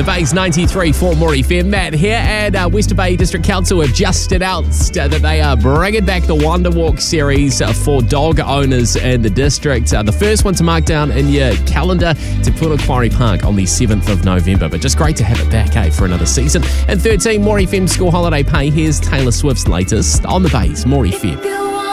Bay's 93 for More FM. Matt here, and Western Bay District Council have just announced that they are bringing back the Wonder Walk series for dog owners in the district. The first one to mark down in your calendar to Puna Quarry Park on the 7th of November. But just great to have it back, for another season. And 13, More FM school holiday pay. Here's Taylor Swift's latest on the Bay's More FM.